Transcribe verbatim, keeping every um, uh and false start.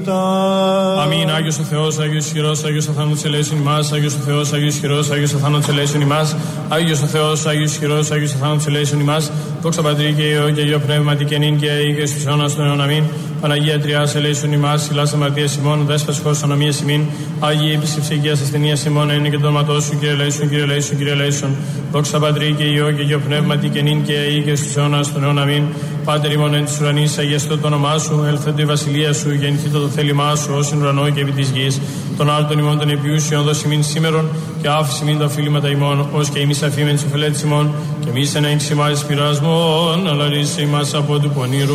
Αμήν. Άγιος ο Θεός, Άγιος ισχυρός, Άγιος αθάνατος ελέησον ημάς. Άγιος ο Θεός, Άγιος ισχυρός, Άγιος αθάνατος ελέησον ημάς. Άγιος ο Θεός, Άγιος ισχυρός, Άγιος αθάνατος ελέησον ημάς. Δόξα Πατρί και Υιό και Υιό Πνεύματι και νυν και αεί και στους αιώνας των αιώνων. Αμήν. Παναγία Τριάς ελέησον ημάς. Ηλάς αμαρτίας ημών, δέσπας χώρος ανομίας ημίν. Άγιε επίσης ευγείας ασθενείας ημών, είναι και το όνοματός σου, Κύριε ελέησον, Κύριε ελέησον, Κύριε ελέησον. Δόξα Πατρί και Υιό και Υιό Πνεύματι και νυν και αεί και στους αιώνας των αιώνων. Αμήν. Πάτερ ημών εν της ουρανής, αγιαστό το όνομά σου, ελθέτω η βασιλεία σου, γεννηθήτω το θέλημά σου, ως εν ουρανό και επί της γης. Τον άλλον ημών των επιούσιων δώσει μην σήμερον, και άφηση μην τα οφείληματα ημών, ως και εμείς αφήμεν τους οφειλέτης ημών, και εμείς εν έγξη μας πειρασμών, αλλά ρίσε μας από του πονηρού.